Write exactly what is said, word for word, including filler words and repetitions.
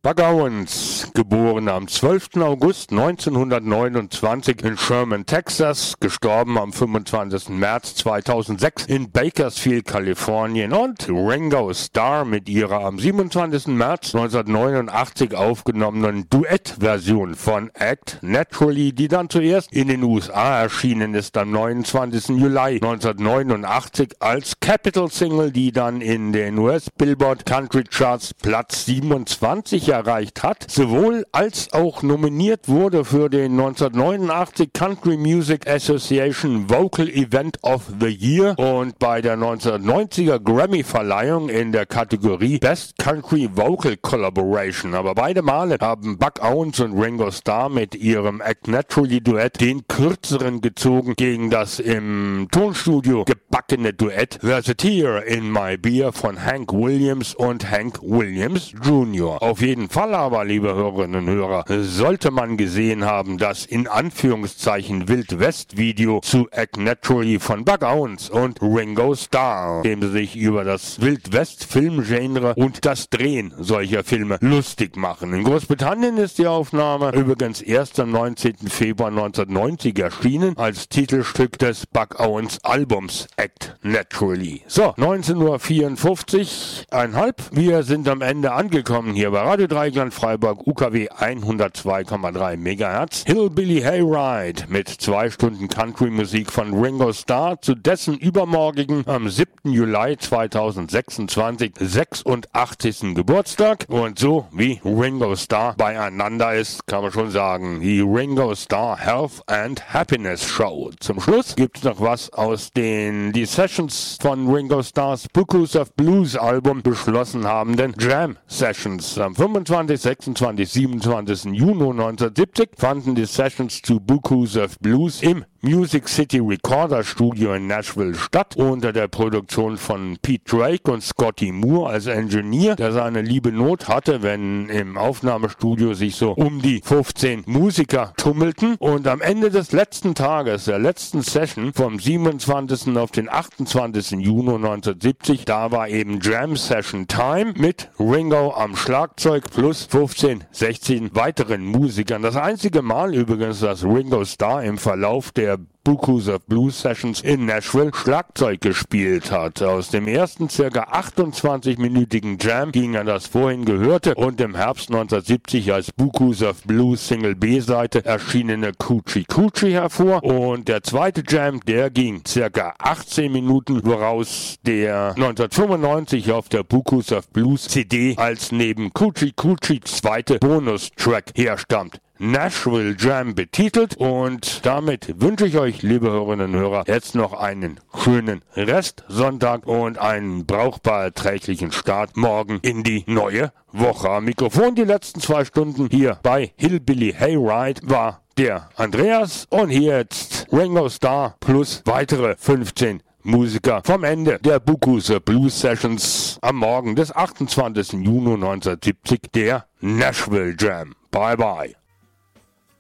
Buck Owens, geboren am zwölften August neunzehnhundertneunundzwanzig in Sherman, Texas, gestorben am fünfundzwanzigsten März zweitausendsechs in Bakersfield, Kalifornien, und Ringo Starr mit ihrer am siebenundzwanzigsten März neunzehnhundertneunundachtzig aufgenommenen Duettversion von Act Naturally, die dann zuerst in den U S A erschienen ist am neunundzwanzigsten Juli neunzehnhundertneunundachtzig als Capital Single, die dann in den U S Billboard Country Charts Platz siebenundzwanzig erreicht hat, sowohl als auch nominiert wurde für den neunzehnhundertneunundachtzig Country Music Association Vocal Event of the Year und bei der neunzehnhundertneunziger Grammy-Verleihung in der Kategorie Best Country Vocal Collaboration. Aber beide Male haben Buck Owens und Ringo Starr mit ihrem Act Naturally Duett den kürzeren gezogen gegen das im Tonstudio gebackene Duett There's a Tear in My Beer von Hank Williams und Hank Williams Junior Auf jeden Fall aber, liebe Hörerinnen und Hörer, sollte man gesehen haben, das in Anführungszeichen Wild-West-Video zu Act Naturally von Buck Owens und Ringo Starr, dem sie sich über das Wild-West-Filmgenre und das Drehen solcher Filme lustig machen. In Großbritannien ist die Aufnahme übrigens erst am neunzehnten Februar neunzehnhundertneunzig erschienen, als Titelstück des Buck Owens Albums Act Naturally. So, neunzehn Uhr vierundfünfzig Komma fünf. Wir sind am Ende angekommen hier bei Radio Dreieckland Freiburg, U K W hundertzwei Komma drei Megahertz. Hillbilly Hayride mit zwei Stunden Country-Musik von Ringo Starr zu dessen übermorgigen am siebten Juli zweitausendsechsundzwanzig sechsundachtzigsten Geburtstag. Und so wie Ringo Starr beieinander ist, kann man schon sagen, die Ringo Starr Health and Happiness Show. Zum Schluss gibt es noch was aus den die Sessions von Ringo Starrs Bucus of Blues Album beschlossen habenden Jam Sessions. Am fünfundzwanzigsten, sechsundzwanzigsten, siebenundzwanzigsten Juni neunzehnhundertsiebzig fanden die Sessions zu Bucus of Blues im Music City Recorder Studio in Nashville statt, unter der Produktion von Pete Drake und Scotty Moore als Engineer, der seine liebe Not hatte, wenn im Aufnahmestudio sich so um die fünfzehn Musiker tummelten. Und am Ende des letzten Tages, der letzten Session, vom siebenundzwanzigsten auf den achtundzwanzigsten Juni neunzehnhundertsiebzig, da war eben Jam Session Time mit Ringo am Schlagzeug plus fünfzehn, sechzehn weiteren Musikern. Das einzige Mal übrigens, dass Ringo Starr im Verlauf der Bucus of Blues Sessions in Nashville Schlagzeug gespielt hat. Aus dem ersten circa achtundzwanzig-minütigen Jam ging an das vorhin gehörte und im Herbst neunzehnhundertsiebzig als Bucus of Blues Single B-Seite erschienene Coochie Coochie hervor, und der zweite Jam, der ging circa achtzehn Minuten, woraus der neunzehnhundertfünfundneunzig auf der Bucus of Blues C D als neben Coochie Coochie zweite Bonustrack herstammt. Nashville Jam betitelt, und damit wünsche ich euch, liebe Hörerinnen und Hörer, jetzt noch einen schönen Restsonntag und einen brauchbar erträglichen Start morgen in die neue Woche. Am Mikrofon die letzten zwei Stunden hier bei Hillbilly Hayride war der Andreas, und hier jetzt Ringo Starr plus weitere fünfzehn Musiker vom Ende der Bucus of Blues Sessions am Morgen des achtundzwanzigsten Juni neunzehnhundertsiebzig, der Nashville Jam. Bye bye.